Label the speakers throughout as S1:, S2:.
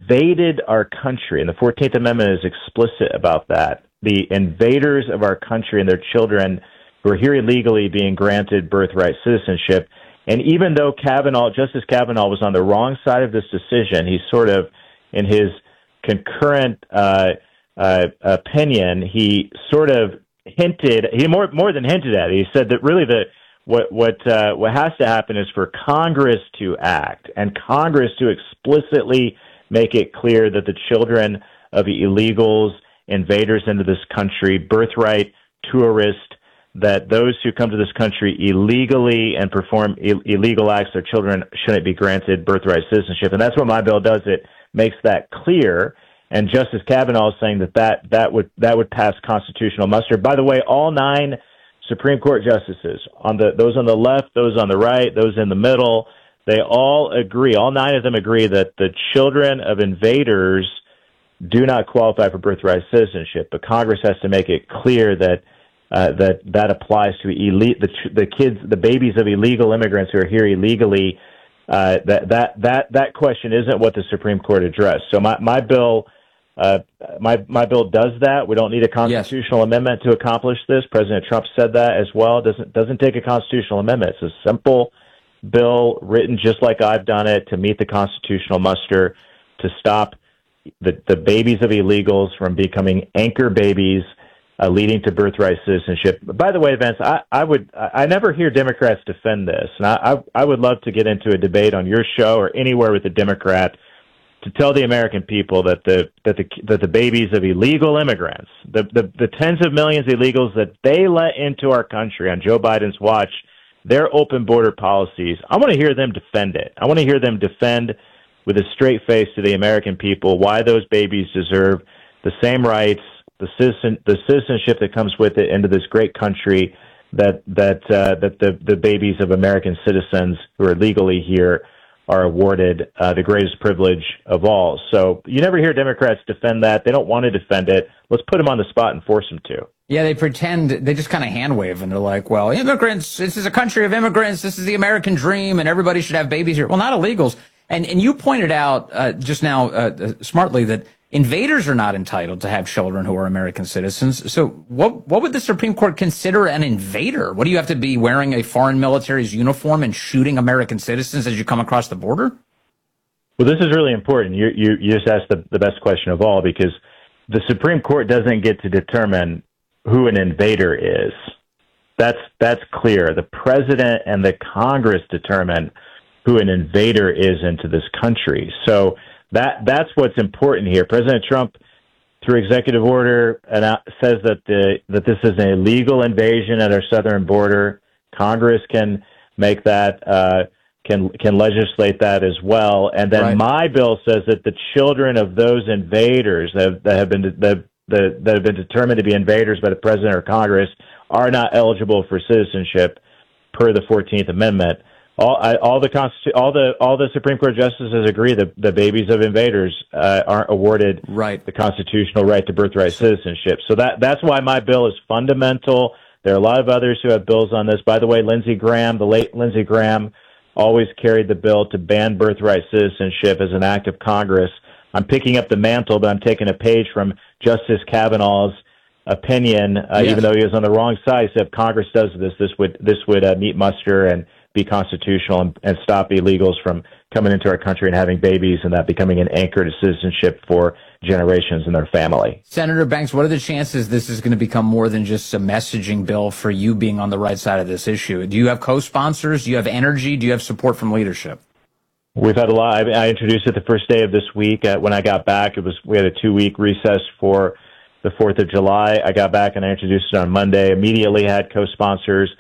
S1: invaded our country, and the 14th Amendment is explicit about that, the invaders of our country and their children who are here illegally being granted birthright citizenship. And even though Justice Kavanaugh was on the wrong side of this decision, he sort of, in his concurrent opinion, he sort of hinted, he more than hinted at it. He said that really what has to happen is for Congress to act, and Congress to explicitly make it clear that the children of illegals, invaders into this country, birthright tourists, that those who come to this country illegally and perform illegal acts, their children shouldn't be granted birthright citizenship. And that's what my bill does. It makes that clear. And Justice Kavanaugh is saying that would pass constitutional muster. By the way, all 9 Supreme Court justices, those on the left, those on the right, those in the middle, they all agree, all 9 of them agree that the children of invaders do not qualify for birthright citizenship. But Congress has to make it clear that that applies to the kids, the babies of illegal immigrants who are here illegally. That question isn't what the Supreme Court addressed. So my bill does that. We don't need a constitutional amendment to accomplish this. President Trump said that as well. It doesn't take a constitutional amendment. It's a simple bill written just like I've done it to meet the constitutional muster, to stop the babies of illegals from becoming anchor babies, leading to birthright citizenship. By the way, Vince, I never hear Democrats defend this, and I would love to get into a debate on your show or anywhere with a Democrat to tell the American people that the babies of illegal immigrants, the tens of millions of illegals that they let into our country on Joe Biden's watch, their open border policies, I want to hear them defend it. I want to hear them defend with a straight face to the American people why those babies deserve the same rights, the citizenship that comes with it into this great country that the babies of American citizens who are legally here are awarded the greatest privilege of all. So you never hear Democrats defend that. They don't want to defend it. Let's put them on the spot and force them to.
S2: Yeah, they pretend, they just kind of hand wave, and they're like, well, immigrants, this is a country of immigrants, this is the American dream, and everybody should have babies here. Well, not illegals. And you pointed out just now smartly that invaders are not entitled to have children who are American citizens. So what would the Supreme Court consider an invader? What, do you have to be wearing a foreign military's uniform and shooting American citizens as you come across the border?
S1: Well, this is really important. You just asked the best question of all, because the Supreme Court doesn't get to determine who an invader is. That's clear. The president and the Congress determine who an invader is into this country. So that's what's important here. President Trump, through executive order, says that this is an illegal invasion at our southern border. Congress can make that, can legislate that as well. And then my bill says that the children of those invaders that have been determined to be invaders by the president or Congress are not eligible for citizenship per the 14th Amendment. All the Supreme Court justices agree that the babies of invaders aren't awarded the constitutional right to birthright citizenship. So that's why my bill is fundamental. There are a lot of others who have bills on this. By the way, Lindsey Graham, the late Lindsey Graham, always carried the bill to ban birthright citizenship as an act of Congress. I'm picking up the mantle, but I'm taking a page from Justice Kavanaugh's opinion, even though he was on the wrong side. He said if Congress does this would meet muster and be constitutional and stop illegals from coming into our country and having babies and that becoming an anchor to citizenship for generations in their family.
S2: Senator Banks, what are the chances this is going to become more than just a messaging bill for you being on the right side of this issue? Do you have co-sponsors? Do you have energy? Do you have support from leadership?
S1: We've had a lot. I introduced it the first day of this week. When I got back, we had a 2-week recess for the 4th of July. I got back and I introduced it on Monday. Immediately had co-sponsors.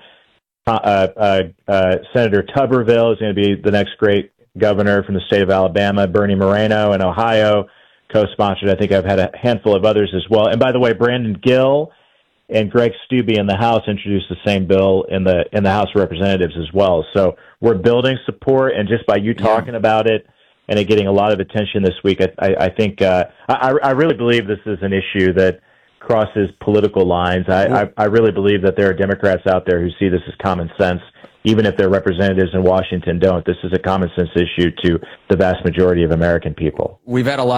S1: Senator Tuberville is going to be the next great governor from the state of Alabama. Bernie Moreno in Ohio co-sponsored. I think I've had a handful of others as well. And by the way, Brandon Gill and Greg Steube in the House introduced the same bill in the House of Representatives as well. So we're building support, and just by you talking about it and it getting a lot of attention this week, I think I really believe this is an issue that crosses political lines. I really believe that there are Democrats out there who see this as common sense, even if their representatives in Washington don't. This is a common sense issue to the vast majority of American people.
S2: We've had a lot